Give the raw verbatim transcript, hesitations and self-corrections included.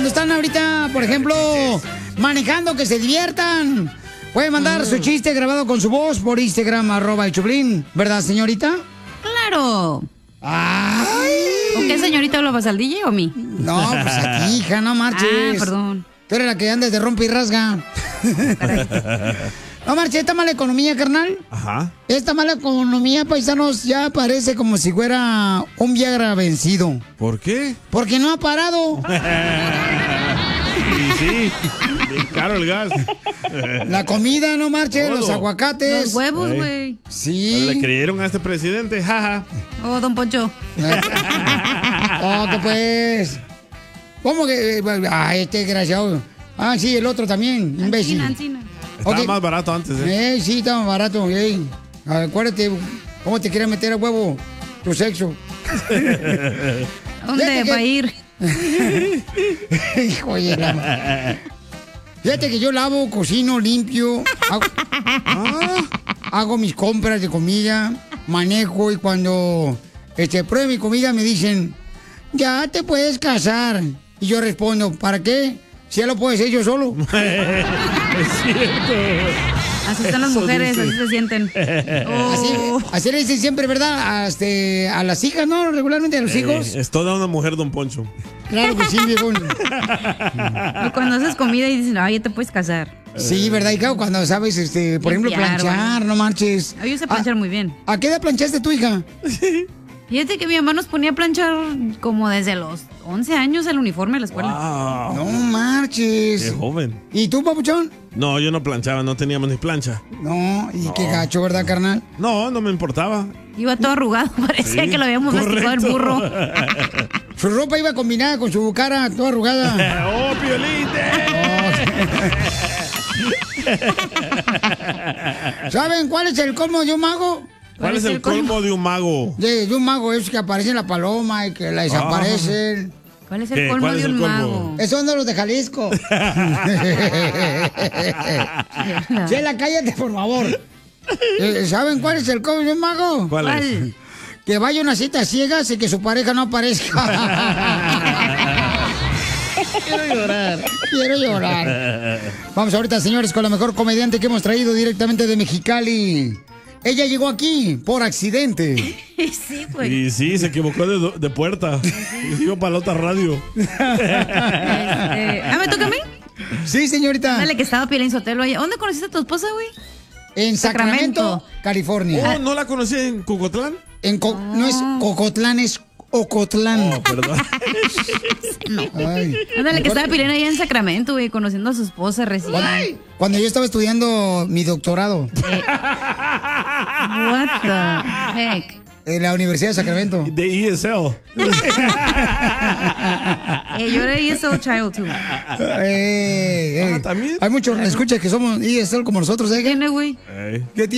cuando están ahorita, por ejemplo, manejando, que se diviertan. Pueden mandar su chiste grabado con su voz por Instagram, arroba el Choplin. ¿Verdad, señorita? ¡Claro! ¡Ay! ¿O qué, señorita, lo vas al D J o a mí? No, pues aquí, hija, no marches. Ah, perdón. Tú eres la que andas de rompe y rasga. No marches, esta mala economía, carnal. Ajá. Esta mala economía, paisanos, ya parece como si fuera un Viagra vencido. ¿Por qué? Porque no ha parado. Y sí, bien caro el gas. La comida, no marche, Todo. los aguacates. Los huevos, Ey. güey. Sí. Pero le creyeron a este presidente, jaja. Oh, don Poncho. Oh, que pues. ¿Cómo que? Ah, este desgraciado. Ah, sí, el otro también, imbécil. Ancina, ancina. Estaba Ok. más barato antes, ¿eh? Eh, sí, estaba más barato. Ey. Acuérdate, ¿cómo te quieres meter a huevo tu sexo? ¿Dónde Fíjate que- va a ir? Hijo de la ma- Fíjate que yo lavo, cocino, limpio, hago, ah, hago mis compras de comida, manejo y cuando este, pruebe mi comida me dicen, ya te puedes casar. Y yo respondo, ¿para qué? Si ya lo puedo hacer yo solo. Es cierto. Así están las Eso mujeres, dice. así se sienten. Oh. Así, así le dicen siempre, ¿verdad? A, este, a las hijas, ¿no? Regularmente a los hijos. Eh, es toda una mujer, don Poncho. Claro que sí, viejo. O cuando haces comida y dicen, ay, ya te puedes casar. Sí, ¿verdad? Y claro, cuando sabes, este, por ejemplo, Limpiar, planchar, bueno. no marches. A mí yo sé planchar muy bien. ¿A qué edad planchaste tu hija? Fíjate que mi mamá nos ponía a planchar como desde los once años el uniforme de la escuela. Wow. No marches. Qué joven. ¿Y tú, papuchón? No, yo no planchaba, no teníamos ni plancha. No, y qué gacho, ¿verdad, carnal? No, no me importaba. Iba todo arrugado, parecía Sí, que lo habíamos masticado el correcto. burro. Su ropa iba combinada con su cara toda arrugada. ¡Oh, Piolín! ¿Saben cuál es el colmo de un mago? ¿Cuál es el colmo de un mago? De, de un mago es que aparece la paloma y que la desaparecen. ¿Cuál es el ¿Qué? colmo ¿Cuál es de un el colmo? mago? Esos son de los de Jalisco. Chela, cállate, por favor. Eh, ¿Saben cuál es el colmo de un mago? ¿Cuál es? ¿Cuál? Que vaya a una cita ciegas y que su pareja no aparezca. Quiero llorar. Quiero llorar. Vamos ahorita, señores, con la mejor comediante que hemos traído directamente de Mexicali. Ella llegó aquí por accidente. Sí, güey. Y sí, se equivocó de, do- de puerta. Y iba para la otra radio. Este, ¿Ah, me toca a mí? Sí, señorita. Dale, que estaba Piolín Sotelo allá. ¿Dónde conociste a tu esposa, güey? En Sacramento, Sacramento. California. Oh, ¿no la conocí en Cucotlán? En Co- No es Cocotlán, es Ocotlán. Oh, perdón. Ay. Ándale, que estaba Piolín allá en Sacramento, güey, conociendo a su esposa recién. Ay, cuando yo estaba estudiando mi doctorado What the heck? en la Universidad de Sacramento. De E S L. Eh, yo era E S L child, too. Eh, eh. Ah, ¿también? Hay muchos escuchas que somos E S L como nosotros, ¿eh? ¿Tiene, güey? Ey. ¿Qué tiene?